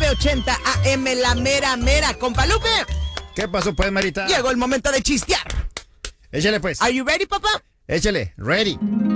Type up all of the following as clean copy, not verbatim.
980 AM, la mera mera. Compa Lupe, ¿Qué pasó, pues, Marita? llegó el momento de chistear. Échale, pues. Are you ready, papá? Échale, ready.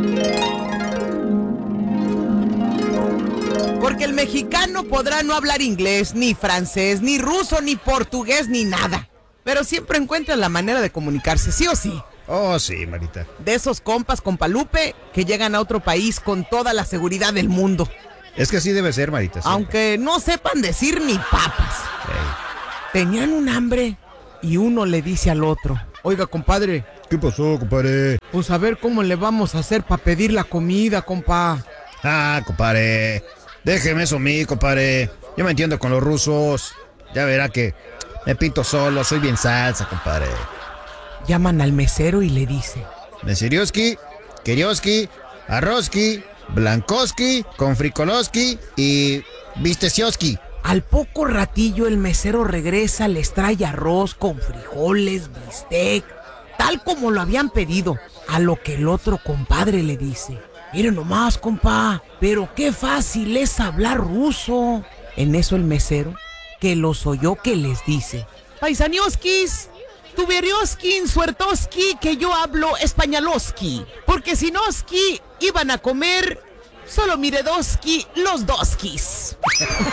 Porque el mexicano podrá no hablar inglés, ni francés, ni ruso, ni portugués, ni nada. Pero siempre encuentra la manera de comunicarse, ¿sí o sí? Oh, sí, Marita. De esos compas, compa Lupe, que llegan a otro país con toda la seguridad del mundo. Es que así debe ser, Marita. Siempre. Aunque no sepan decir ni papas. Tenían un hambre y uno le dice al otro: oiga, compadre, ¿Qué pasó, compadre? pues a ver cómo le vamos a hacer para pedir la comida, compa. Ah, compadre. Déjeme eso a mí, compadre. Yo me entiendo con los rusos. Ya verá que me pinto solo, soy bien salsa, compadre. Llaman al mesero y le dice: Mesirioski, Kirioski, Arroski, Blankoski, Konfrikoloski y Vistesioski. al poco ratillo el mesero regresa, les trae arroz con frijoles, bistec, tal como lo habían pedido. A lo que el otro compadre le dice: miren nomás, compa, pero qué fácil es hablar ruso. En eso el mesero, que los oyó, que les dice: paisanioskis, tuberioski, suertoski, que yo hablo españoloski, porque si noski iban a comer solo miredoski los doskis.